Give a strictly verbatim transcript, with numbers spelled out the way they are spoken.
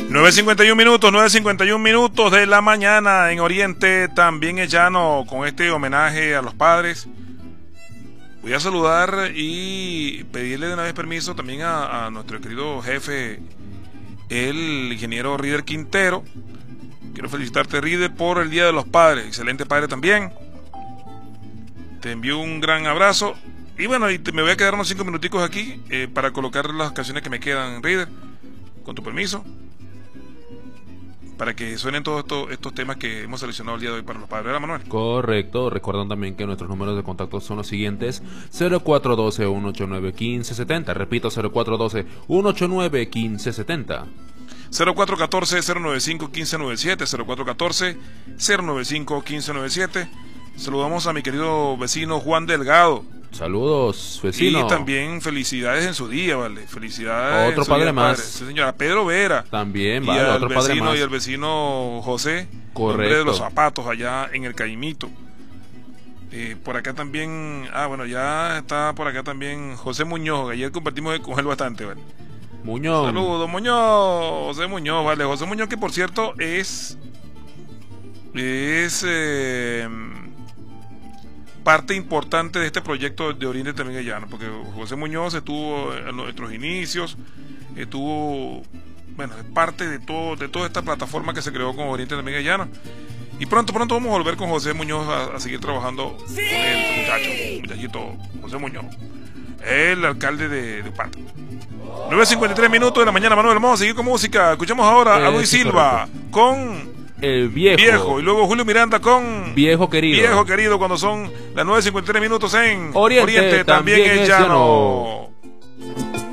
nueve cincuenta y uno minutos, nueve cincuenta y uno minutos de la mañana en Oriente, también es llano, con este homenaje a los padres. Voy a saludar y pedirle de una vez permiso también a, a nuestro querido jefe, el ingeniero Rider Quintero. Quiero felicitarte, Rider, por el Día de los Padres. Excelente padre también. Te envío un gran abrazo. Y bueno, y te, me voy a quedar unos cinco minuticos aquí eh, para colocar las canciones que me quedan, Rider, con tu permiso, para que suenen todos estos, estos temas que hemos seleccionado el día de hoy para los padres. ¿Verdad, Manuel? Correcto. Recuerdan también que nuestros números de contacto son los siguientes: cero cuatro uno dos, uno ocho nueve, uno cinco siete cero. Repito, cero cuatro uno dos, uno ocho nueve, uno cinco siete cero. cero cuatro uno cuatro, cero nueve cinco, uno cinco nueve siete, cero cuatro uno cuatro, cero nueve cinco, uno cinco nueve siete. Saludamos a mi querido vecino Juan Delgado. Saludos, vecino. Y también felicidades en su día, ¿vale? Felicidades. Otro padre más. Sí, señora. Pedro Vera. También, y vale, al otro vecino, padre más. Y el vecino José. Correcto. Hombre de los zapatos allá en el Caimito. Eh, por acá también, ah, bueno, ya está por acá también José Muñoz. Ayer compartimos con él bastante, ¿vale? Muñoz. Saludos, Muñoz. José Muñoz, vale. José Muñoz, que por cierto es. Es. Eh, parte importante de este proyecto de Oriente también es llano, porque José Muñoz estuvo en nuestros inicios, estuvo, bueno, es parte de todo, de toda esta plataforma que se creó con Oriente también es llano. Y pronto, pronto vamos a volver con José Muñoz a, a seguir trabajando ¡sí! Con él, muchacho, muchachito, José Muñoz, el alcalde de, de Upata. nueve cincuenta y tres minutos de la mañana, Manuel. Vamos a seguir con música. Escuchamos ahora eh, a Luis Silva correcto. Con El viejo. Viejo. Y luego Julio Miranda con Viejo querido. Viejo querido, cuando son las nueve cincuenta y tres minutos en Oriente, Oriente también, también es llano.